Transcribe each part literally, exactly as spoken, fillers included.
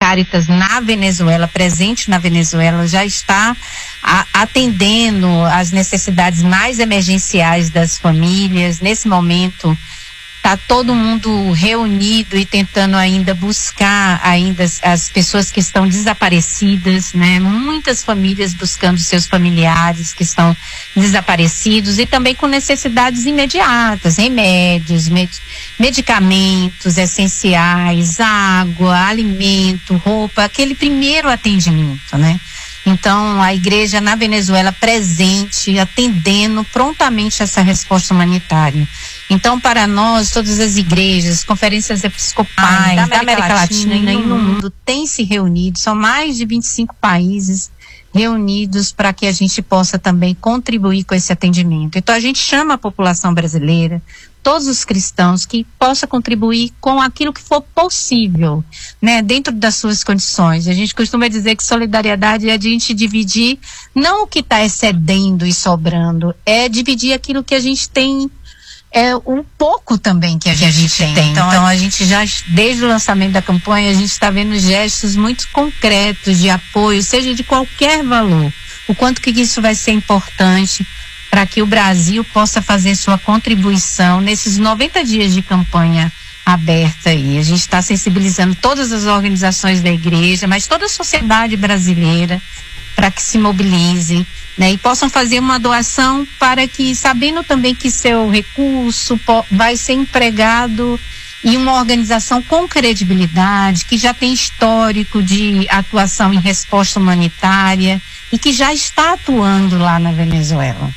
Cáritas na Venezuela, presente na Venezuela, já está a, atendendo às necessidades mais emergenciais das famílias. Nesse momento, está todo mundo reunido e tentando ainda buscar ainda as, as pessoas que estão desaparecidas, né? Muitas famílias buscando seus familiares que estão desaparecidos e também com necessidades imediatas, remédios, med, medicamentos essenciais, água, alimento, roupa, aquele primeiro atendimento, né? Então, a igreja na Venezuela presente, atendendo prontamente essa resposta humanitária. Então, para nós, todas as igrejas, conferências episcopais da América, da América Latina, Latina e no mundo têm se reunido, são mais de vinte e cinco países reunidos para que a gente possa também contribuir com esse atendimento. Então, a gente chama a população brasileira, todos os cristãos, que possa contribuir com aquilo que for possível, né, dentro das suas condições. A gente costuma dizer que solidariedade é a gente dividir, não o que está excedendo e sobrando, é dividir aquilo que a gente tem, é um pouco também que a gente, que a gente tem. tem. Então, então a gente já, desde o lançamento da campanha, a gente está vendo gestos muito concretos de apoio, seja de qualquer valor. O quanto que isso vai ser importante para que o Brasil possa fazer sua contribuição nesses noventa dias de campanha aberta aí. A gente está sensibilizando todas as organizações da igreja, mas toda a sociedade brasileira para que se mobilizem, né, e possam fazer uma doação para que, sabendo também que seu recurso vai ser empregado em uma organização com credibilidade, que já tem histórico de atuação em resposta humanitária e que já está atuando lá na Venezuela.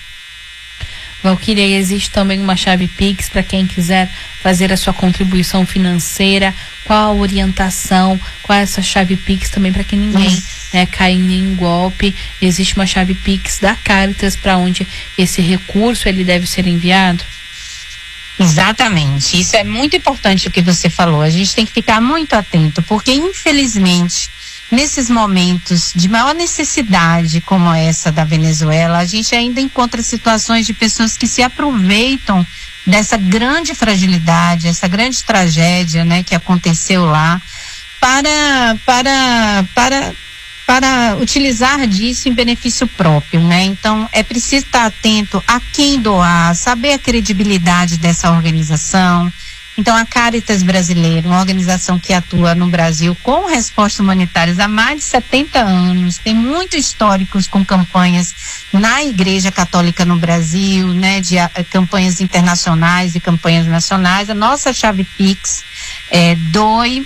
Valquíria, existe também uma chave Pix para quem quiser fazer a sua contribuição financeira. Qual a orientação? Qual é essa chave Pix também para que ninguém né, caia em nenhum golpe? Existe uma chave Pix da Cáritas para onde esse recurso ele deve ser enviado? Exatamente. Isso é muito importante o que você falou. A gente tem que ficar muito atento, porque infelizmente nesses momentos de maior necessidade como essa da Venezuela, a gente ainda encontra situações de pessoas que se aproveitam dessa grande fragilidade, essa grande tragédia, né, que aconteceu lá, para, para, para, para utilizar disso em benefício próprio, né? Então, é preciso estar atento a quem doar, saber a credibilidade dessa organização. Então, a Cáritas Brasileira, uma organização que atua no Brasil com respostas humanitárias há mais de setenta anos, tem muito históricos com campanhas na Igreja Católica no Brasil, né, de a, campanhas internacionais e campanhas nacionais. A nossa chave Pix é doi,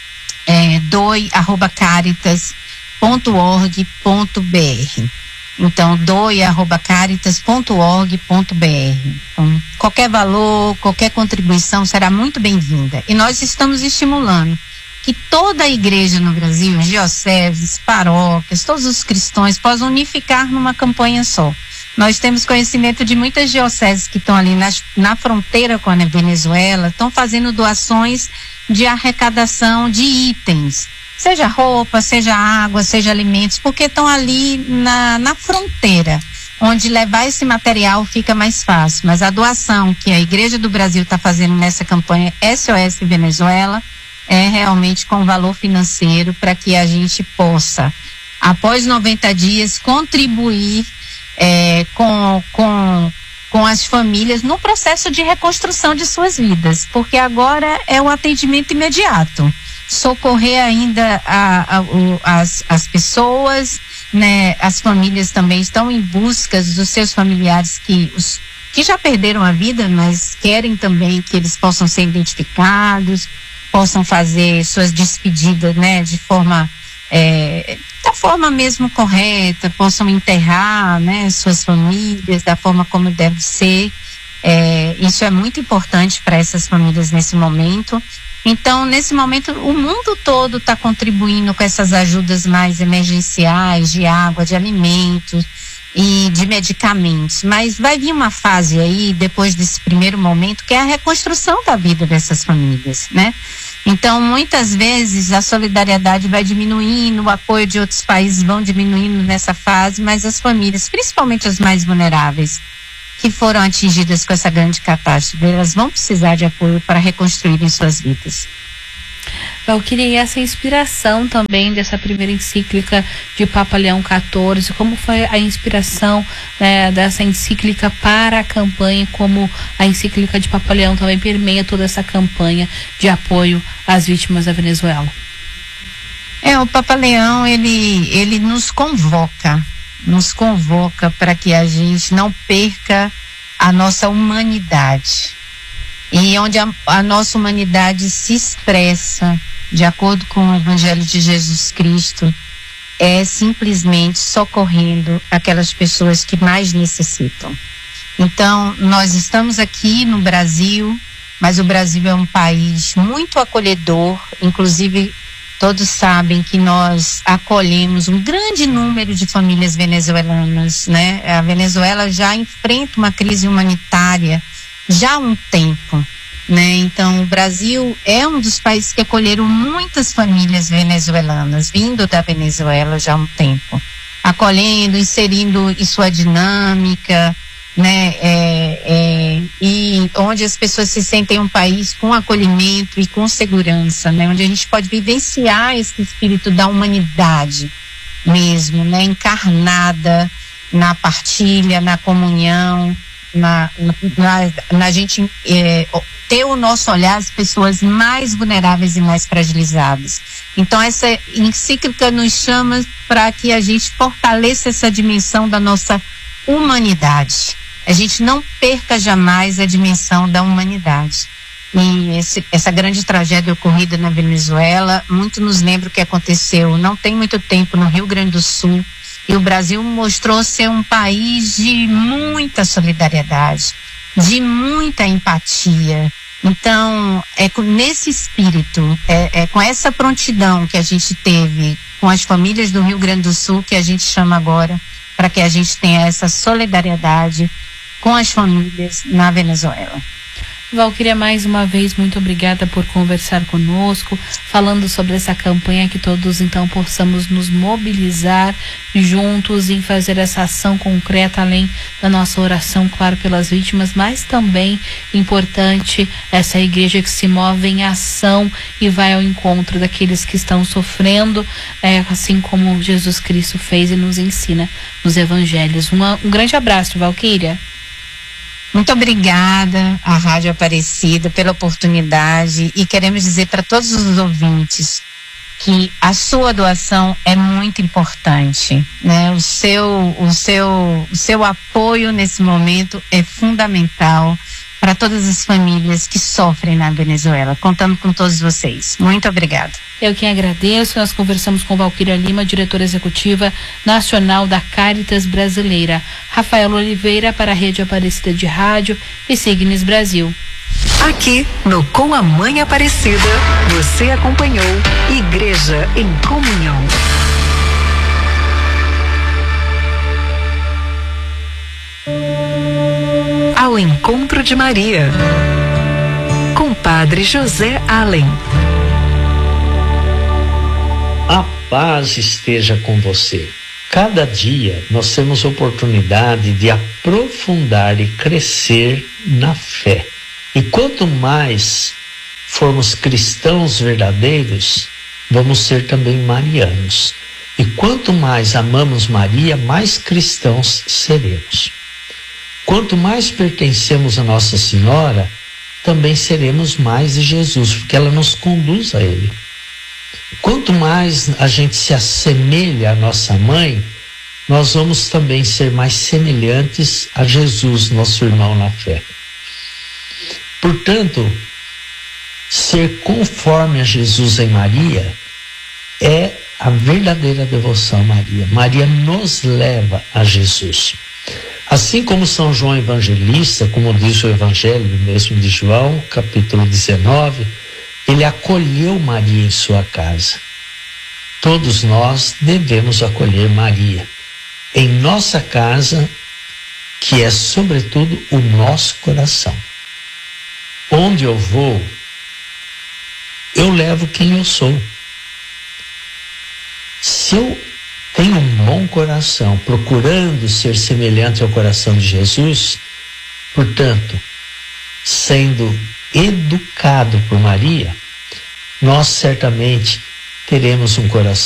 é, doi arroba caritas ponto org ponto br. Então, doe arroba caritas ponto org ponto br. Então, qualquer valor, qualquer contribuição será muito bem-vinda. E nós estamos estimulando que toda a igreja no Brasil, dioceses, paróquias, todos os cristãos possam unificar numa campanha só. Nós temos conhecimento de muitas dioceses que estão ali na, na fronteira com a Venezuela, estão fazendo doações de arrecadação de itens. Seja roupa, seja água, seja alimentos, porque estão ali na, na fronteira, onde levar esse material fica mais fácil. Mas a doação que a Igreja do Brasil está fazendo nessa campanha S O S Venezuela é realmente com valor financeiro para que a gente possa, após noventa dias, contribuir é, com, com, com as famílias no processo de reconstrução de suas vidas, porque agora é o atendimento imediato. Socorrer ainda a, a, o, as, as pessoas, né? As famílias também estão em busca dos seus familiares que, os, que já perderam a vida, mas querem também que eles possam ser identificados, possam fazer suas despedidas, né? De forma, é, da forma mesmo correta, possam enterrar, né? Suas famílias da forma como deve ser. É, isso é muito importante para essas famílias nesse momento. Então, nesse momento, o mundo todo está contribuindo com essas ajudas mais emergenciais, de água, de alimentos e de medicamentos. Mas vai vir uma fase aí, depois desse primeiro momento, que é a reconstrução da vida dessas famílias, né? Então, muitas vezes, a solidariedade vai diminuindo, o apoio de outros países vão diminuindo nessa fase, mas as famílias, principalmente as mais vulneráveis, que foram atingidas com essa grande catástrofe, elas vão precisar de apoio para reconstruírem suas vidas. Valquíria, e essa inspiração também dessa primeira encíclica de Papa Leão quatorze, como foi a inspiração, né, dessa encíclica para a campanha, como a encíclica de Papa Leão também permeia toda essa campanha de apoio às vítimas da Venezuela? É, o Papa Leão, ele, ele nos convoca, nos convoca para que a gente não perca a nossa humanidade. E onde a, a nossa humanidade se expressa de acordo com o Evangelho de Jesus Cristo, é simplesmente socorrendo aquelas pessoas que mais necessitam. Então, nós estamos aqui no Brasil, mas o Brasil é um país muito acolhedor, inclusive todos sabem que nós acolhemos um grande número de famílias venezuelanas, né? A Venezuela já enfrenta uma crise humanitária já há um tempo, né? Então, o Brasil é um dos países que acolheram muitas famílias venezuelanas, vindo da Venezuela já há um tempo, acolhendo, inserindo em sua dinâmica, né? É, é, e onde as pessoas se sentem um país com acolhimento e com segurança, né? Onde a gente pode vivenciar esse espírito da humanidade mesmo, né? Encarnada na partilha, na comunhão, na, na, na gente é, ter o nosso olhar às pessoas mais vulneráveis e mais fragilizadas. Então, essa encíclica nos chama para que a gente fortaleça essa dimensão da nossa humanidade. A gente não perca jamais a dimensão da humanidade. E esse, essa grande tragédia ocorrida na Venezuela, muito nos lembra o que aconteceu não tem muito tempo no Rio Grande do Sul. E o Brasil mostrou ser um país de muita solidariedade, de muita empatia. Então, é com, nesse espírito, é, é com essa prontidão que a gente teve com as famílias do Rio Grande do Sul, que a gente chama agora, para que a gente tenha essa solidariedade com as famílias na Venezuela. Valquíria, mais uma vez, muito obrigada por conversar conosco, falando sobre essa campanha, que todos então possamos nos mobilizar juntos em fazer essa ação concreta, além da nossa oração, claro, pelas vítimas, mas também importante essa igreja que se move em ação e vai ao encontro daqueles que estão sofrendo, é, assim como Jesus Cristo fez e nos ensina nos evangelhos. Uma, um grande abraço, Valquíria. Muito obrigada à Rádio Aparecida pela oportunidade, e queremos dizer para todos os ouvintes que a sua doação é muito importante, né? O seu, o seu, o seu apoio nesse momento é fundamental para todas as famílias que sofrem na Venezuela. Contamos com todos vocês. Muito obrigada. Eu quem agradeço. Nós conversamos com Valquíria Lima, diretora executiva nacional da Cáritas Brasileira. Rafael Oliveira para a Rede Aparecida de Rádio e Signes Brasil. Aqui no Com a Mãe Aparecida, você acompanhou Igreja em Comunhão. Ao Encontro de Maria, com Padre José Allen. A paz esteja com você. Cada dia nós temos oportunidade de aprofundar e crescer na fé. E quanto mais formos cristãos verdadeiros, vamos ser também marianos. E quanto mais amamos Maria, mais cristãos seremos. Quanto mais pertencemos a Nossa Senhora, também seremos mais de Jesus, porque ela nos conduz a Ele. Quanto mais a gente se assemelha à nossa mãe, nós vamos também ser mais semelhantes a Jesus, nosso irmão na fé. Portanto, ser conforme a Jesus em Maria é a verdadeira devoção a Maria. Maria nos leva a Jesus. Assim como São João Evangelista, como diz o Evangelho mesmo de João, capítulo dezenove, ele acolheu Maria em sua casa. Todos nós devemos acolher Maria em nossa casa, que é sobretudo o nosso coração. Onde eu vou, eu levo quem eu sou. Se eu tenho um bom coração, procurando ser semelhante ao coração de Jesus, portanto, sendo educado por Maria, nós certamente teremos um coração